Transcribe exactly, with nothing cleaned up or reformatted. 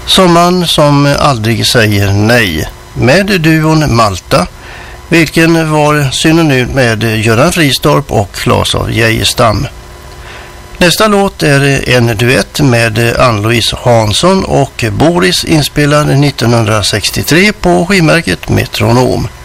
Sommaren som aldrig säger nej med duon Malta, vilken var synonym med Göran Fristorp och Claes av Geijerstam. Nästa låt är en duett med Ann-Louise Hansson och Boris, inspelad nittonhundrasextiotre på skivmärket Metronom.